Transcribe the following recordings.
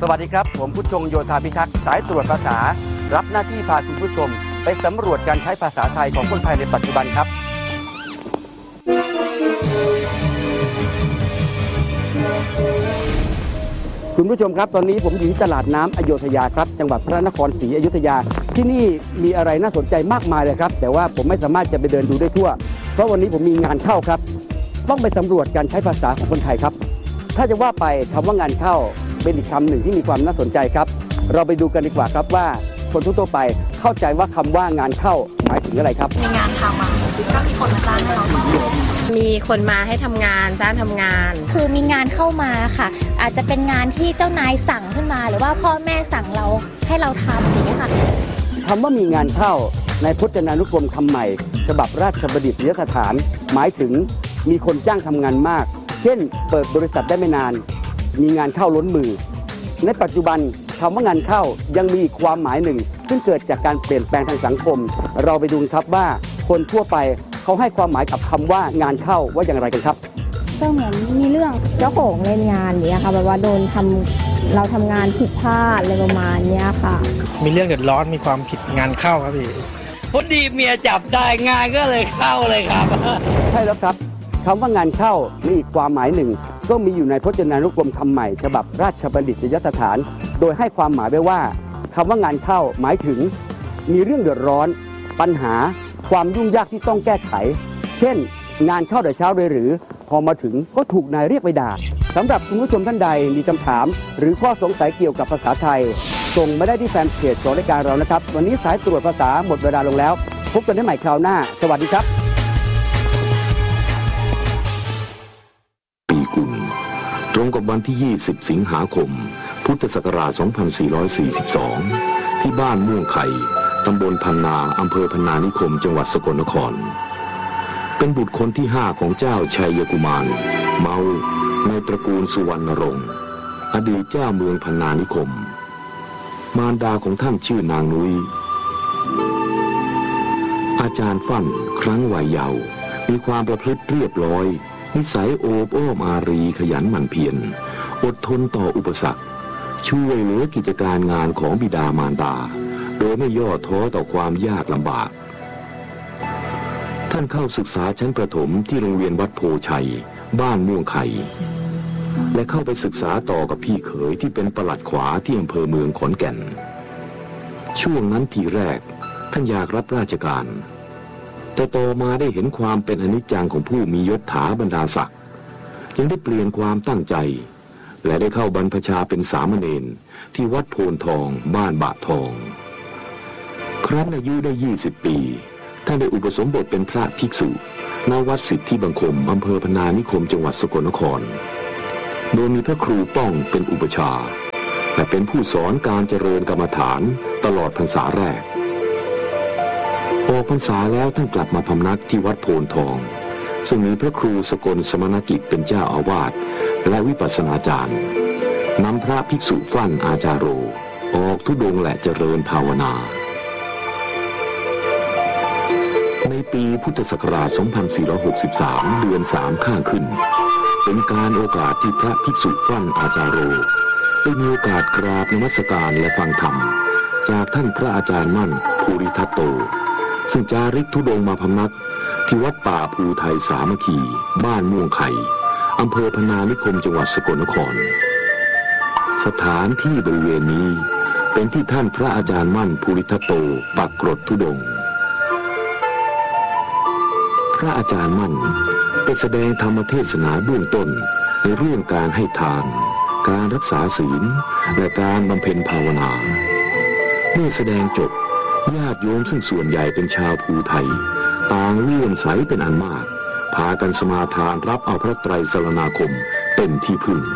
สวัสดีครับผมผู้ชงโยธาพิทักษ์สายตรวจภาษารับหน้าที่พาคุณผู้ชมไปสำรวจการใช้ภาษาไทยของคนไทยในปัจจุบันครับคุณผู้ชมครับตอนนี้ผมอยู่ที่ตลาดน้ำอโยธยาครับจังหวัดพระนครศรีอยุธยาที่นี่มีอะไรน่าสนใจมากมายเลยครับแต่ว่าผมไม่สามารถจะไปเดินดูได้ทั่วเพราะวันนี้ผมมีงานเข้าครับต้องไปสำรวจการใช้ภาษาของคนไทยครับถ้าจะว่าไปคำว่างานเข้าเป็นอีกคำหนึ่งที่มีความน่าสนใจครับเราไปดูกันดีกว่าครับว่าคนทั่วไปเข้าใจว่าคำว่างานเข้าหมายถึงอะไรครับมีงานทำก็มีคนมาจ้างให้เรามีคนมาให้ทำงานจ้างทำงานคือมีงานเข้ามาค่ะอาจจะเป็นงานที่เจ้านายสั่งขึ้นมาหรือว่าพ่อแม่สั่งเราให้เราทำอย่างนี้ค่ะคำว่ามีงานเข้าในพจนานุกรมคำใหม่ฉบับราชบัณฑิตยสถานหมายถึงมีคนจ้างทำงานมากเช่นเปิดบริษัทได้ไม่นานมีงานเข้าล้นมือในปัจจุบันคำว่างานเข้ายังมีอีกความหมายหนึ่งซึ่งเกิดจากการเปลี่ยนแปลงทางสังคมเราไปดูครับว่าคนทั่วไปเขาให้ความหมายกับคำว่างานเข้าว่าอย่างไรกันครับก็เหมือนมีเรื่องเจ้าของเล่นงานนี้ค่ะแบบว่าโดนเราทำงานผิดพลาดอะไรประมาณนี้ค่ะมีเรื่องเดือดร้อนมีความผิดงานเข้าครับพี่พอดีเมียจับได้งานก็เลยเข้าเลยครับใช่แล้วครับคำว่างานเข้ามีอีกความหมายหนึ่งก็มีอยู่ในพจนานุกรมคำใหม่ฉบับราชบัณฑิตยสถานโดยให้ความหมายไว้ว่าคำว่างานเข้าหมายถึงมีเรื่องเดือดร้อนปัญหาความยุ่งยากที่ต้องแก้ไขเช่นงานเข้าแต่เช้าเลยหรือพอมาถึงก็ถูกนายเรียกไปด่าสำหรับคุณผู้ชมท่านใดมีคำถามหรือข้อสงสัยเกี่ยวกับภาษาไทยส่งมาได้ที่แฟนเพจของรายการเรานะครับวันนี้สายตรวจภาษาหมดเวลาลงแล้วพบกันได้ใหม่คราวหน้าสวัสดีครับปีกุลตรงกับวันที่20สิงหาคมพุทธศักราช2442ที่บ้านม่วงไข่ตำบลพันนาอำเภอพนานิคมจังหวัดสกลนครเป็นบุตรคนที่5ของเจ้าชัยกุมารเมาในตระกูลสุวรรณรงค์อดีตเจ้าเมืองพนานิคมมารดาของท่านชื่อนางนุ้ยอาจารย์ฟั่นครั้งวัยเยาว์มีความประพฤติเรียบร้อยนิสัยโอบอ้อมอารีขยันหมั่นเพียรอดทนต่ออุปสรรคช่วยเหลือกิจการงานของบิดามารดาโดยไม่ย่อท้อต่อความยากลำบากท่านเข้าศึกษาชั้นประถมที่โรงเรียนวัดโพชัยบ้านม่วงไข่และเข้าไปศึกษาต่อกับพี่เขยที่เป็นปลัดขวาที่อำเภอเมืองขอนแก่นช่วงนั้นทีแรกท่านอยากรับราชการแต่ต่อมาได้เห็นความเป็นอนิจจังของผู้มียศถาบรรดาศักดิ์จึงได้เปลี่ยนความตั้งใจและได้เข้าบรรพชาเป็นสามเณรที่วัดโพนทองบ้านบะทองครั้นอายุได้20 ปีท่านได้อุปสมบทเป็นพระภิกษุณวัดสิทธิบังคมอำเภอพนานิคมจังหวัดสกลนครโดยมีพระครูป้องเป็นอุปชาและเป็นผู้สอนการเจริญกรรมฐานตลอดพรรษาแรกออกพรรษาแล้วท่านกลับมาพำนักที่วัดโพนทองซึ่งมีพระครูสกลสมณกิจเป็นเจ้าอาวาสและวิปัสสนาจารย์นำพระภิกษุฟั่นอาจารโรออกธุดงค์และเจริญภาวนาในปีพุทธศักราช 2463 เดือน 3 ข้างขึ้นเป็นการโอกาสที่พระภิกษุฟั่นอาจารโรได้มีโอกาสกราบนมัสการและฟังธรรมจากท่านพระอาจารย์มั่นภูริทัตโตซึ่งจาริกธุดงค์มาพำนักที่วัดป่าภูไทยสามัคคีบ้านม่วงไข่อำเภอพนานิคมจังหวัดสกลนครสถานที่บริเวณนี้เป็นที่ท่านพระอาจารย์มั่นภูริทัตโตปักกรดธุดงค์พระอาจารย์มั่นได้แสดงธรรมเทศนาเบื้องต้นในเรื่องการให้ทานการรักษาศีลและการบำเพ็ญภาวนาเมื่อแสดงจบญาติโยมซึ่งส่วนใหญ่เป็นชาวภูไทยต่างเลื่อมใสเป็นอันมากพากันสมาทานรับเอาพระไตรสรณาคมเป็นที่พึ่ง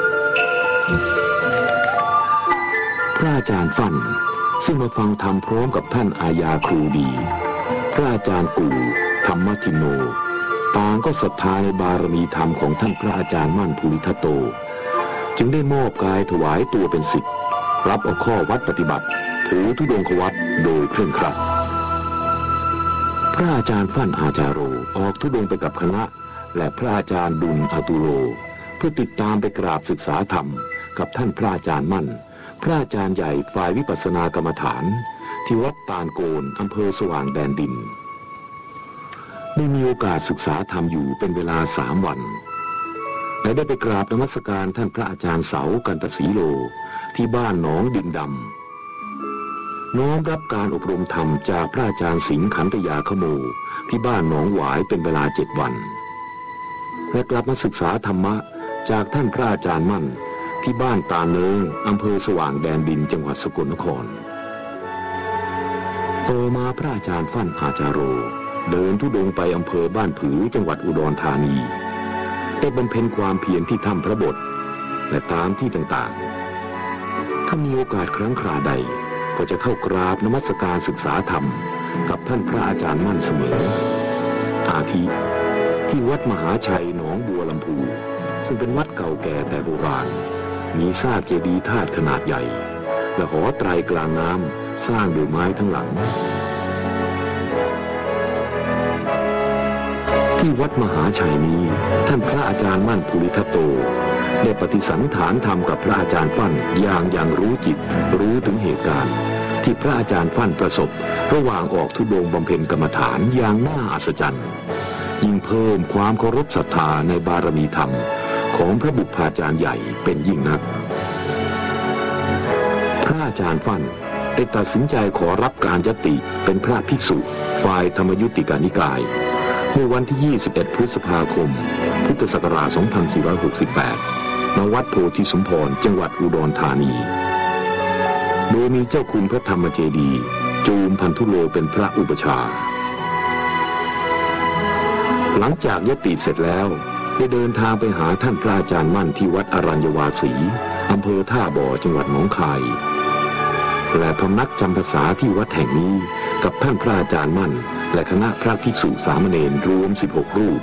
พระอาจารย์ฟั่นซึ่งมาฟังธรรมพร้อมกับท่านอาญาครูดีพระอาจารย์กู่ธรรมทินโนต่างก็ศรัทธาในบารมีธรรมของท่านพระอาจารย์มั่นภูริทัตโตจึงได้มอบกายถวายตัวเป็นศิษย์รับเอาข้อวัดปฏิบัติถือธุดงควัตรโดยเคร่งครัดพระอาจารย์ฟั่นอาจารโรออกธุดงค์ไปกับคณะและพระอาจารย์ดุลอาตุโลเพื่อติดตามไปกราบศึกษาธรรมกับท่านพระอาจารย์มั่นพระอาจารย์ใหญ่ฝ่ายวิปัสสนากรรมฐานที่วัดตาลโกนอำเภอสว่างแดนดินได้มีโอกาสศึกษาธรรมอยู่เป็นเวลา3 วันและได้ไปกราบนมัสการท่านพระอาจารย์เสากันตศรีโลที่บ้านหนองดินดำน้อมรับการอบรมธรรมจากพระอาจารย์สิงห์ขันธยาขโมที่บ้านหนองหวายเป็นเวลา7 วันและกลับมาศึกษาธรรมะจากท่านพระอาจารย์มั่นที่บ้านตาเนิงอำเภอสว่างแดนดินจังหวัดสกลนครต่อมาพระอาจารย์ฟั่นอาจารโรเดินธุดงค์ไปอำเภอบ้านผือจังหวัดอุดรธานีได้บำเพ็ญความเพียรที่ถ้ำพระบทและตามที่ต่างๆถ้ามีโอกาสครั้งคราใดก็จะเข้ากราบนมัสการศึกษาธรรมกับท่านพระอาจารย์มั่นเสมออาทิที่วัดมหาชัยหนองบัวลำพูซึ่งเป็นวัดเก่าแก่แต่โบราณมีซากเจดีย์ธาตุขนาดใหญ่และหอไตรกลางน้ำสร้างด้วยไม้ทั้งหลังที่วัดมหาชัยนี้ท่านพระอาจารย์มั่นภูริทัตโตได้ปฏิสันถานธรรมกับพระอาจารย์ฟั่นอย่างรู้จิตรู้ถึงเหตุการณ์ที่พระอาจารย์ฟั่นประสบระหว่างออกธุดงค์บำเพ็ญกรรมฐานอย่างน่าอัศจรรย์ยิ่งเพิ่มความเคารพศรัทธาในบารมีธรรมของพระบุพาจารย์ใหญ่เป็นยิ่งนักพระอาจารย์ฟั่นได้ตัดสินใจขอรับการยติเป็นพระภิกษุฝ่ายธรรมยุติกานิกายเมื่อวันที่ 21 พฤษภาคม พุทธศักราช 2468 ณ วัดโพธิสมพร จังหวัดอุดรธานี โดยมีเจ้าคุณพระธรรมเจดีย์จูมพันธุโลเป็นพระอุปชาหลังจากยติเสร็จแล้วได้เดินทางไปหาท่านพระอาจารย์มั่นที่วัดอรัญญวาสีอำเภอท่าบ่อจังหวัดหนองคายและพำนักจำพรรษาที่วัดแห่งนี้กับท่านพระอาจารย์มั่นและคณะพระภิกษุสามเณรรวม16 รู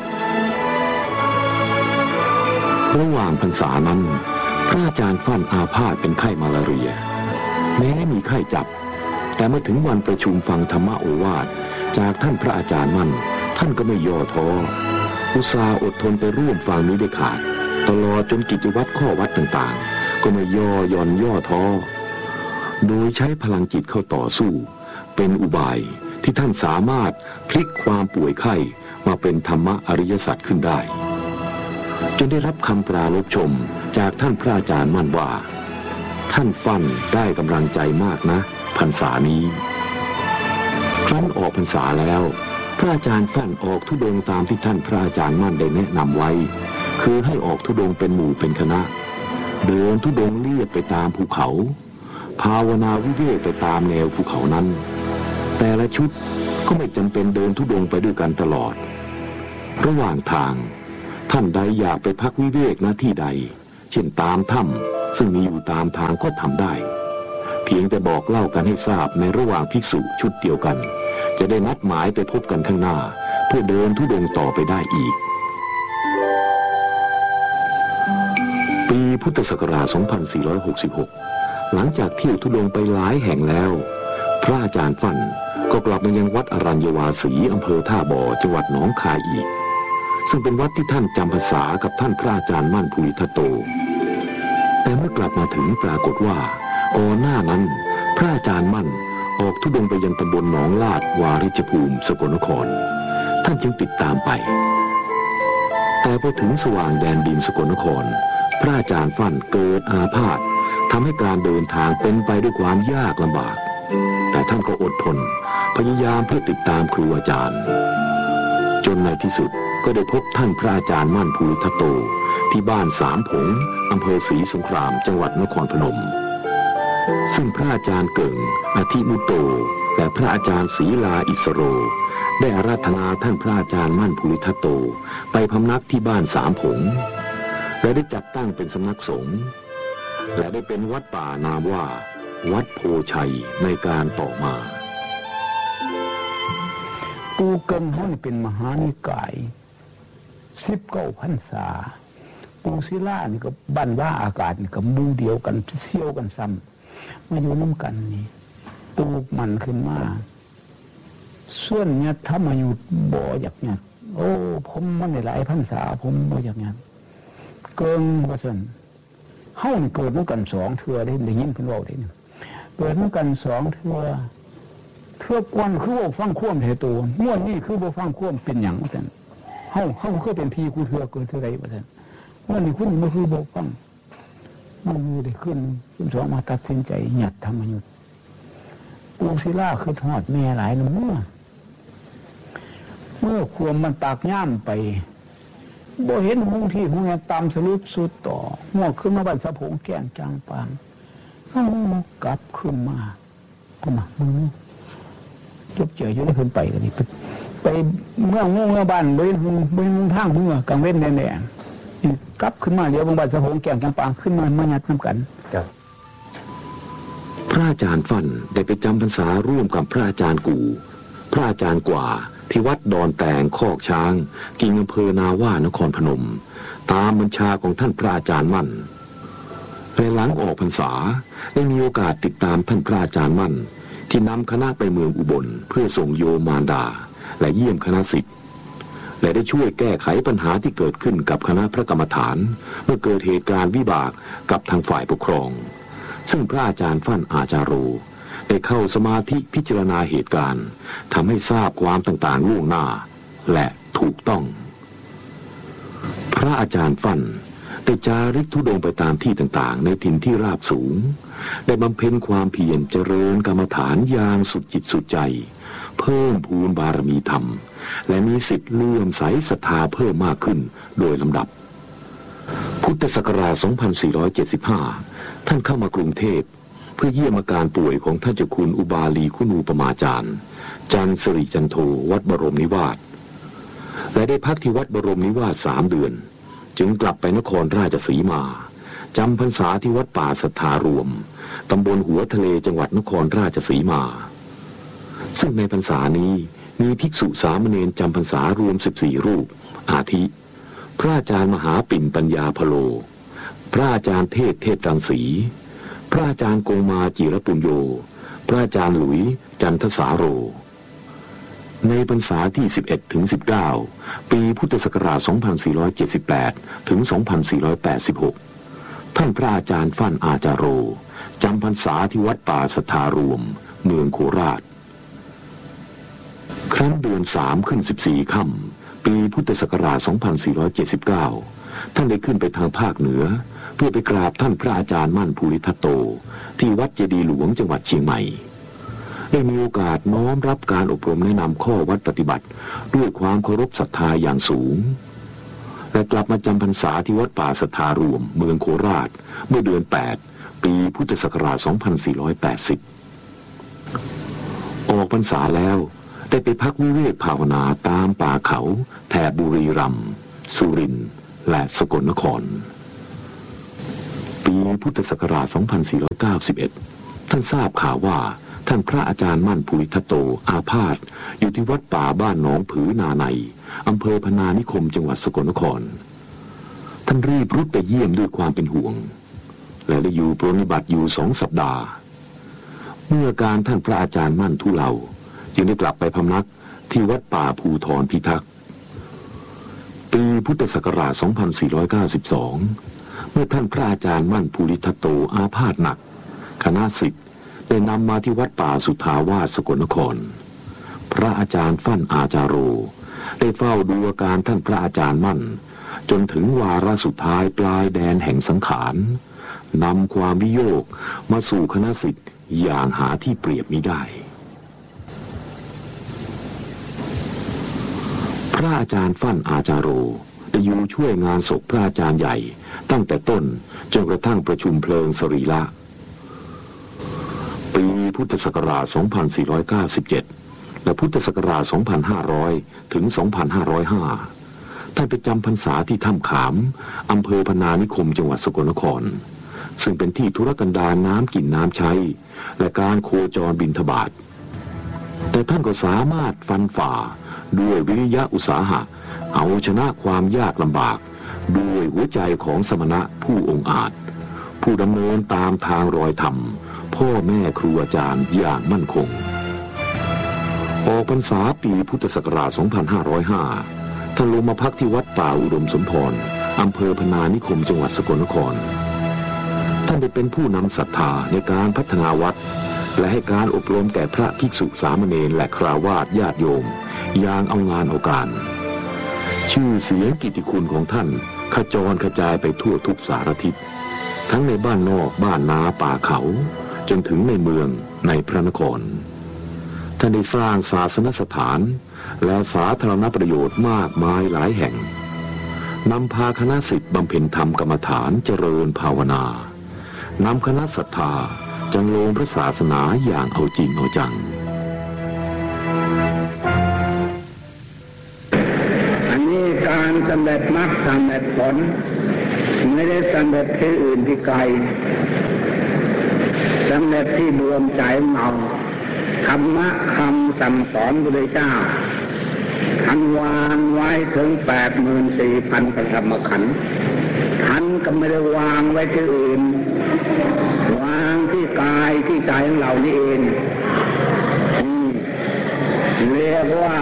ประหว่างพรรษานั้นพระอาจารย์ฟั่นอาพาธเป็นไข้มาลาเรียแม้มีไข้จับแต่เมื่อถึงวันประชุมฟังธรรมโอวาทจากท่านพระอาจารย์มั่นท่านก็ไม่ย่อท้ออุตส่าห์อดทนไปร่วมฟังนี้ได้ขาดตลอดจนกิจวัตรข้อวัดต่างๆก็ไม่ย่อหย่อนย่อท้อโดยใช้พลังจิตเข้าต่อสู้เป็นอุบายที่ท่านสามารถพลิกความป่วยไข้มาเป็นธรรมะอริยสัจขึ้นได้จนได้รับคำปราลบชมจากท่านพระอาจารย์มั่นว่าท่านฟั่นได้กำลังใจมากนะพรรษานี้ครั้นออกพรรษาแล้วพระอาจารย์ฟั่นออกธุดงค์ตามที่ท่านพระอาจารย์มั่นได้แนะนำไว้คือให้ออกธุดงค์เป็นหมู่เป็นคณะเดินธุดงค์เลียบไปตามภูเขาภาวนาวิเวกไปตามแนวภูเขานั้นแต่ละชุดก็ไม่จำเป็นเดินธุดงค์ไปด้วยกันตลอดระหว่างทางท่านใดอยากไปพักวิเวกณที่ใดเช่นตามถ้ำซึ่งมีอยู่ตามทางก็ทำได้เพียงแต่บอกเล่ากันให้ทราบในระหว่างภิกษุชุดเดียวกันจะได้นัดหมายไปพบกันข้างหน้าเพื่อเดินธุดงค์ต่อไปได้อีกปีพุทธศักราช 2466 หลังจากเที่ยวธุดงค์ไปหลายแห่งแล้วพระอาจารย์ฟั่นก็กลับมายังวัดอรัญญวาสีอำเภอท่าบ่อจังหวัดหนองคายอีกซึ่งเป็นวัดที่ท่านจำพรรษากับท่านพระอาจารย์มั่นภูริทัตโตแต่เมื่อกลับมาถึงปรากฏว่าก่อนหน้านั้นพระอาจารย์มั่นออกธุดงค์ไปยังตำบลหนองลาดวาริชภูมิสกลนครท่านจึงติดตามไปแต่พอถึงสว่างแดนดินสกลนครพระอาจารย์ฟั่นเกิดอาพาธทำให้การเดินทางเป็นไปด้วยความยากลำบากแต่ท่านก็อดทนพยายามเพื่อติดตามครูอาจารย์จนในที่สุดก็ได้พบท่านพระอาจารย์มั่นภูริทัตโตที่บ้านสามผงอำเภอศรีสงครามจังหวัดนครพนมซึ่งพระอาจารย์เกิ่งอธิมุตโตและพระอาจารย์ศรีลาอิสโรได้อาราธนาท่านพระอาจารย์มั่นภูริทัตโตไปพำนักที่บ้านสามผงและได้จัดตั้งเป็นสำนักสงฆ์และได้เป็นวัดป่านามว่าวัดโพชัยในการต่อมาปูเกิงเขาเป็นมหานิกาย19 พรรษาปูศิลานี่ก็บ้านว่าอากาศนี่ก็มูเดียวกันเซี่ยวกันซ้ำมาอยู่น้ำกันนี่ตูกมันขึ้นมาส่วนเนี่ยถ้ามาอยู่บ่อยากเนี่ยโอ้ผมมันหลายพรรษาผมบ่อยากเนี่ยเกิงว่าสันเฮานี่เกิดมากัน2เทื่อได้ยินเพิ่นเว้าได้นี่เกิดมากัน2เทื่อก่อนคือว่าฟังความแท้ตัวม่วนนี่คือบ่ฟังความเป็นหยังว่าซั่นเฮาคือเป็นพี่กูเทื่อเกิดเทื่อใดว่าซั่นม่วนนี่คุณบ่คือบ่ฟังมันมีได้ขึ้นสองมาตัดสินใจหยัดธรรมยุทธปูศิลาคือทอดแม่หลายเมื่อความมันปากย่ามไปบ่เห็นหงที่หงตามสรุปสุดต่อหัวขึ้นมาบ้านสะพงแก่งจางปางเขากลับขึ้นมาก็มามึงจบเจออยู่ได้ขึ้นไปกันนี่ไปเมื่องูเมื่อบ้านบริเวณทางเมื่อกลางเว้นแน่ๆกลับขึ้นมาเดี๋ยวบางบ้านสะพงแก่งจางปางขึ้นมายัดน้ำกันพระอาจารย์ฟั่นได้ไปจำพรรษาร่วมกับพระอาจารย์กู่พระอาจารย์กว่าที่วัดดอนแตงคอกช้างกิ่งอำเภอนาว่านครพนมตามบัญชาของท่านพระอาจารย์มั่นในหลังออกพรรษาได้มีโอกาสติดตามท่านพระอาจารย์มั่นที่นำคณะไปเมืองอุบลเพื่อส่งโยมารดาและเยี่ยมคณะศิษย์และได้ช่วยแก้ไขปัญหาที่เกิดขึ้นกับคณะพระกรรมฐานเมื่อเกิดเหตุการณ์วิบากกับทางฝ่ายปกครองซึ่งพระอาจารย์ฟั่นอาจาโรได้เข้าสมาธิพิจารณาเหตุการณ์ทำให้ทราบความต่างๆล่วงหน้าและถูกต้องพระอาจารย์ฟั่นได้จาริกธุดงไปตามที่ต่างๆในถิ่นที่ราบสูงได้บำเพ็ญความเพียรเจริญกรรมฐานอย่างสุดจิตสุดใจเพิ่มพูนบารมีธรรมและมีสิทธิ์เลื่อมใสศรัทธาเพิ่มมากขึ้นโดยลำดับพุทธศักราช 2475 ท่านเข้ามากรุงเทพเพื่อเยี่ยมอาการป่วยของท่านเจ้าคุณอุบาลีคุณูปมาจารย์จันทร์สิริจันโทวัดบรมนิวาสและได้พักที่วัดบรมนิวาส3 เดือนจึงกลับไปนครราชสีมาจำพรรษาที่วัดป่าศรัทธารวมตำบลหัวทะเลจังหวัดนครราชสีมาซึ่งในพรรษานี้มีภิกษุสามเณรจำพรรษารวม14 รูปอาทิพระอาจารย์มหาปิ่นปัญญาพโลพระอาจารย์เทพรังสีพระอาจารย์โกมาจิรปุญโญพระอาจารย์หลุยจันทสาโรในพรรษาที่ 11-19 ปีพุทธศักราช 2478 ถึง 2486 ท่านพระอาจารย์ฟั่นอาจาโรจำพรรษาที่วัดป่าศรัทธารวมเมืองโคราชครั้นเดือน 3 ขึ้น 14 ค่ำปีพุทธศักราช 2479 ท่านได้ขึ้นไปทางภาคเหนือเพื่อไปกราบท่านพระอาจารย์มั่นภูริทัตโตที่วัดเจดีย์หลวงจังหวัดเชียงใหม่ได้มีโอกาสน้อมรับการอบรมแนะนำข้อวัดปฏิบัติด้วยความเคารพศรัทธาอย่างสูงและกลับมาจำพรรษาที่วัดป่าศรัทธารวมเมืองโคราชเมื่อเดือน 8 ปีพุทธศักราช 2480 ออกพรรษาแล้วได้ไปพักวิเวกภาวนาตามป่าเขาแถบบุรีรัมย์สุรินทร์และสกลนครปีพุทธศักราช 2491 ท่านทราบข่าวว่าท่านพระอาจารย์มั่นภูริทัตโตอาพาธอยู่ที่วัดป่าบ้านหนองผือนาในอำเภอพนานิคมจังหวัดสกลนครท่านรีบรุดไปเยี่ยมด้วยความเป็นห่วงและได้อยู่ปรนนิบัติอยู่2 สัปดาห์เมื่อการท่านพระอาจารย์มั่นทุเลาจึงได้กลับไปพำนักที่วัดป่าภูธรพิทักษ์ปีพุทธศักราช 2492 เมื่อท่านพระอาจารย์มั่นภูริทัตโตอาพาธหนักคณะศิษย์ได้นำมาที่วัดป่าสุทธาวาสสกลนครพระอาจารย์ฟั่นอาจาโรได้เฝ้าดูอาการท่านพระอาจารย์มั่นจนถึงวาระสุดท้ายปลายแดนแห่งสังขารนำความวิโยคมาสู่คณะศิษย์อย่างหาที่เปรียบมิได้พระอาจารย์ฟั่นอาจาโรได้อยู่ช่วยงานศพพระอาจารย์ใหญ่ตั้งแต่ต้นจนกระทั่งประชุมเพลิงสรีระปีพุทธศักราช 2497 และพุทธศักราช 2500 ถึง 2505 ท่านไปจำพรรษาที่ถ้ำขามอำเภอพนานิคมจังหวัดสกลนครซึ่งเป็นที่ธุรกันดารน้ำกินน้ำใช้และการโคจรบิณฑบาตแต่ท่านก็สามารถฟันฝ่าด้วยวิริยะอุตสาหะเอาชนะความยากลำบากด้วยหัวใจของสมณะผู้องอาจผู้ดำเนินตามทางรอยธรรมพ่อแม่ครูอาจารย์อย่างมั่นคงออกพรรษาปีพุทธศักราช 2505 ท่านลงมาพักที่วัดป่าอุดมสมพรอำเภอพนานิคมจังหวัดสกลนครท่านได้เป็นผู้นำศรัทธาในการพัฒนาวัดและให้การอบรมแก่พระภิกษุสามเณรและคฤหัสถ์ญาติโยมอย่างเอางานเอาการชื่อเสียงกิตติคุณของท่านขจรกระจายไปทั่วทุกสารทิศทั้งในบ้านนอกบ้านนาป่าเขาจนถึงในเมืองในพระนครท่านได้สร้างศาสนสถานและสาธารณประโยชน์มากมายหลายแห่งนำพาคณะศิษย์บำเพ็ญธรรมกรรมฐานเจริญภาวนานำคณะศรัทธาจังโลงพระศาสนาอย่างเอาจริงเอาจังอันนี้การสำเร็จมรรคสำเร็จผลไม่ได้สำเร็จที่อื่นที่ไกลสำเร็จที่ดวงใจเราธรรมะคำสั่งสอนพระพุทธเจ้าท่านวางไว้ถึง 84,000 พระธรรมขันธ์ท่านก็ไม่ได้วางไว้ที่อื่นวางที่กายที่ใจของเรานี่เองเรียกว่า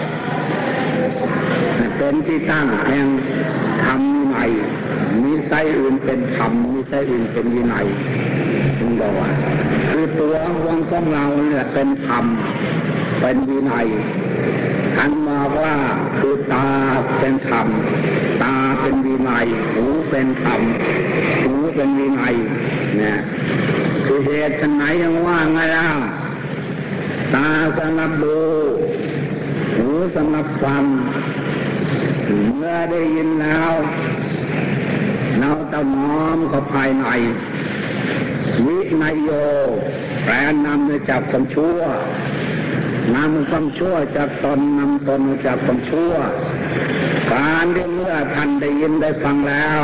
เป็นที่ตั้งแห่งธรรมวินัยมีไส้อื่นเป็นธรรมมีไส้อื่นเป็นวินัยจึงบอกว่าคือตัวของเราเนี่ยเป็นธรรมเป็นวินัยท่านบอกว่าคือตาเป็นธรรมตาเป็นวินัยหูเป็นธรรมหูเป็นวินัยเนี่ยคือเหตุไหนยังว่าไงล่ะตาสำหรับดูหูสำหรับฟังเมื่อได้ยินแล้วเราต้องน้อมเข้าภายในวินัยโยแปลนำจากความชั่วนำความชั่วจากตนนำตนจากความชั่วการที่เมื่อท่านได้ยินได้ฟังแล้ว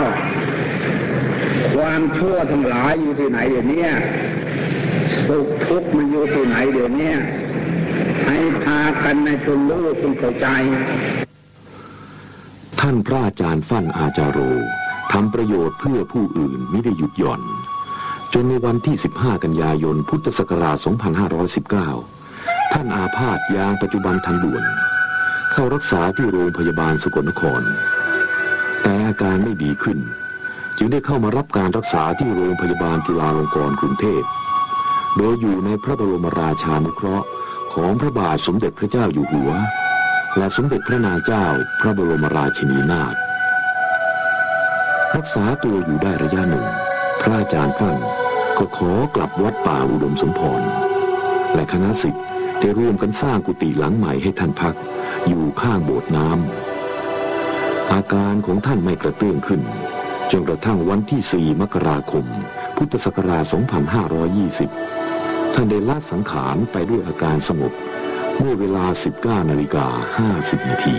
ความชั่วทั้งหลายอยู่ที่ไหนเดี๋ยวนี้สุขทุกข์มันอยู่ที่ไหนเดี๋ยวนี้ให้พากันในจนรู้จนเข้าใจท่านพระอาจารย์ฟั่นอาจารโรทำประโยชน์เพื่อผู้อื่นไม่ได้หยุดหย่อนจนในวันที่ 15 กันยายน พุทธศักราช 2519 ท่านอาพาธอย่างปัจจุบันทันด่วนเข้ารักษาที่โรงพยาบาลสกลนครแต่อาการไม่ดีขึ้นจึงได้เข้ามารับการรักษาที่โรงพยาบาลจุฬาลงกรณ์กรุงเทพโดยอยู่ในพระบรมราชานุเคราะห์ของพระบาทสมเด็จพระเจ้าอยู่หัวและสมเด็จพระนางเจ้าพระบรมราชินีนาถรักษาตัวอยู่ได้ระยะหนึ่งพระอาจารย์ฟั่นก็ขอกลับวัดป่าอุดมสมพรและคณะศิษย์ได้ร่วมกันสร้างกุฏิหลังใหม่ให้ท่านพักอยู่ข้างโบสถ์น้ำอาการของท่านไม่กระเตื้องขึ้นจนกระทั่งวันที่ 4 มกราคม พุทธศักราช 2520 ท่านได้ละสังขารไปด้วยอาการสงบเมื่อเวลา 19:50 นาที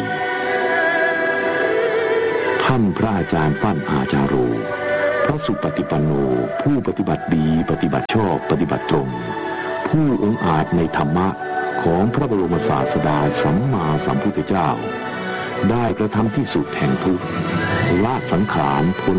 ท่านพระอาจารย์ฟั่นอาจารโรพระสุปฏิปันโนผู้ปฏิบัติดีปฏิบัติชอบปฏิบัติตรงผู้องอาจในธรรมะของพระบรมศาสดาสัมมาสัมพุทธเจ้าได้กระทำที่สุดแห่งทุกข์ละสังขารพ้น